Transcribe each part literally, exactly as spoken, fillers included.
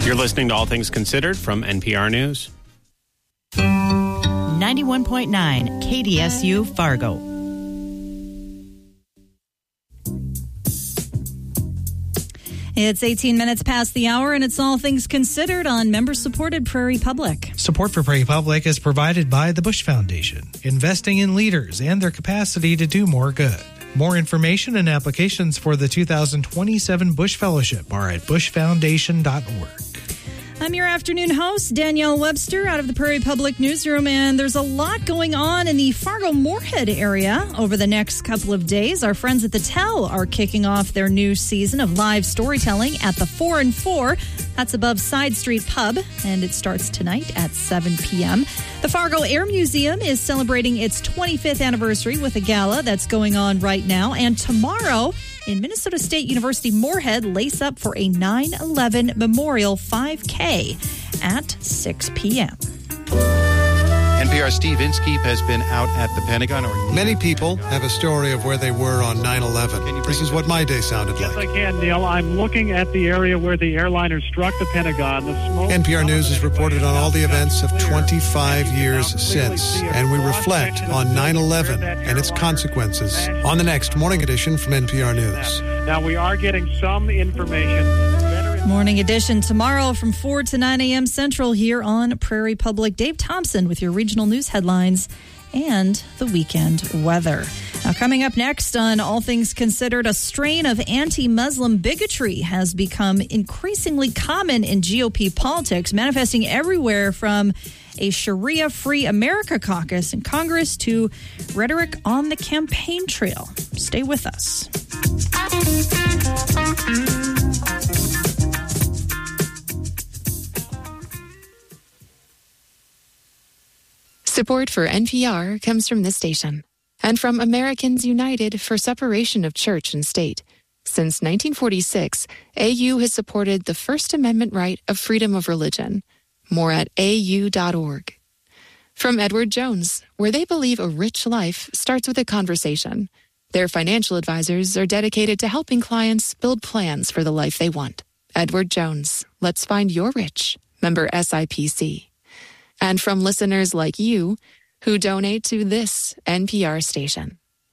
You're listening to All Things Considered from N P R News. ninety-one point nine K D S U Fargo. It's eighteen minutes past the hour, and it's All Things Considered on member-supported Prairie Public. Support for Prairie Public is provided by the Bush Foundation, investing in leaders and their capacity to do more good. More information and applications for the two thousand twenty-seven Bush Fellowship are at bush foundation dot org. I'm your afternoon host, Danielle Webster, out of the Prairie Public Newsroom, and there's a lot going on in the Fargo-Moorhead area over the next couple of days. Our friends at the Tell are kicking off their new season of live storytelling at the four and four. That's above Side Street Pub, and it starts tonight at seven p.m. The Fargo Air Museum is celebrating its twenty-fifth anniversary with a gala that's going on right now, and tomorrow in Minnesota State University Moorhead, lace up for a nine eleven Memorial five K at six p.m. N P R's Steve Inskeep has been out at the Pentagon. Or Many people have a story of where they were on nine eleven. This is what my day sounded yes, like. Yes, I can, Neil. I'm looking at the area where the airliner struck the Pentagon. The smoke N P R News has reported on all the events of twenty-five years since, and we reflect on nine eleven and its consequences on the next Morning Edition from N P R News. Now, we are getting some information. Morning Edition tomorrow from four to nine a.m. Central here on Prairie Public. Dave Thompson with your regional news headlines and the weekend weather. Now, coming up next on All Things Considered, a strain of anti-Muslim bigotry has become increasingly common in G O P politics, manifesting everywhere from a Sharia-free America caucus in Congress to rhetoric on the campaign trail. Stay with us. Support for N P R comes from this station and from Americans United for Separation of Church and State. Since nineteen forty-six, A U has supported the First Amendment right of freedom of religion. More at A U dot org. From Edward Jones, where they believe a rich life starts with a conversation. Their financial advisors are dedicated to helping clients build plans for the life they want. Edward Jones, let's find your rich. Member S I P C. And from listeners like you who donate to this N P R station.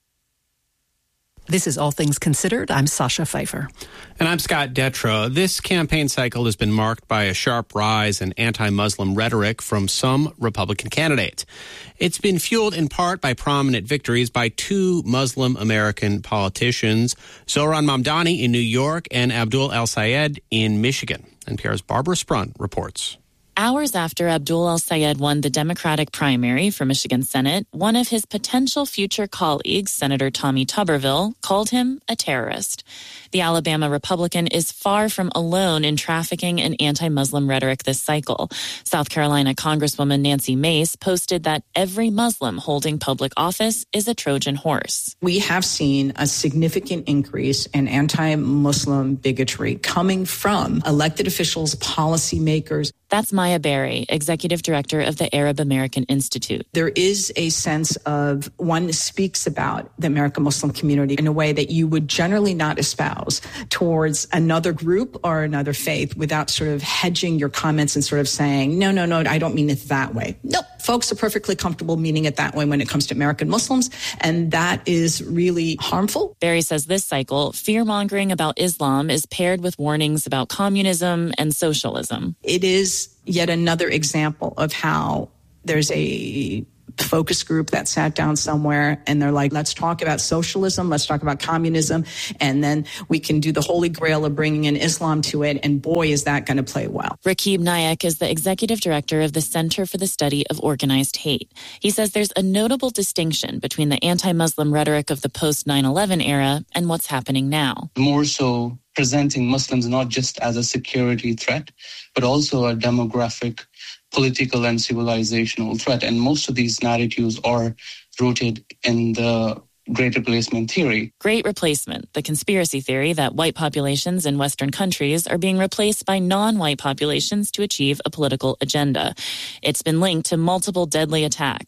This is All Things Considered. I'm Sasha Pfeiffer. And I'm Scott Detrow. This campaign cycle has been marked by a sharp rise in anti-Muslim rhetoric from some Republican candidates. It's been fueled in part by prominent victories by two Muslim American politicians, Zohran Mamdani in New York and Abdul El-Sayed in Michigan. N P R's Barbara Sprun reports. Hours after Abdul El-Sayed won the Democratic primary for Michigan Senate, one of his potential future colleagues, Senator Tommy Tuberville, called him a terrorist. The Alabama Republican is far from alone in trafficking and anti-Muslim rhetoric this cycle. South Carolina Congresswoman Nancy Mace posted that every Muslim holding public office is a Trojan horse. We have seen a significant increase in anti-Muslim bigotry coming from elected officials, policymakers. That's Maya Berry, Executive Director of the Arab American Institute. There is a sense of one speaks about the American Muslim community in a way that you would generally not espouse towards another group or another faith without sort of hedging your comments and sort of saying, no, no, no, I don't mean it that way. Nope, folks are perfectly comfortable meaning it that way when it comes to American Muslims, and that is really harmful. Berry says this cycle, fear-mongering about Islam is paired with warnings about communism and socialism. It is yet another example of how there's a focus group that sat down somewhere and they're like, let's talk about socialism, let's talk about communism, and then we can do the holy grail of bringing in Islam to it, and boy, is that going to play well. Rakib Nayak is the executive director of the Center for the Study of Organized Hate. He says there's a notable distinction between the anti-Muslim rhetoric of the post nine eleven era and what's happening now. More so presenting Muslims not just as a security threat, but also a demographic, political, and civilizational threat. And most of these narratives are rooted in the Great Replacement theory. Great Replacement, the conspiracy theory that white populations in Western countries are being replaced by non-white populations to achieve a political agenda. It's been linked to multiple deadly attacks.